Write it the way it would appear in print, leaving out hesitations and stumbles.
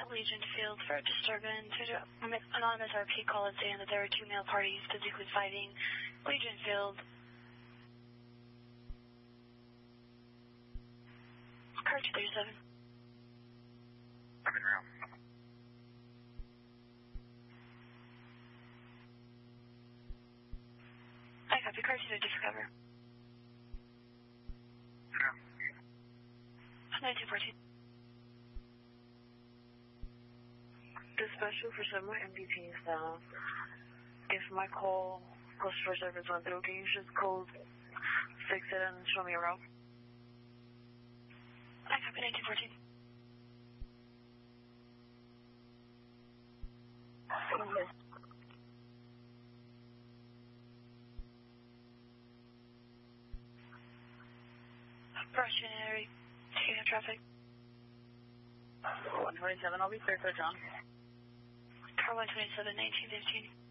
Legion Field for a disturbance. Anonymous RP call is saying that there were 2 male parties physically fighting. Legion Field. Car 237. Coming around. I copy. Car 2 to cover. No. 9214. Dispatcher for Summer MVP south. If my call customer service went through, can you just code 6 it and show me a route? I copy. 9214. Okay. Russian traffic. 127, I'll be clear for John. Car 127, 1915.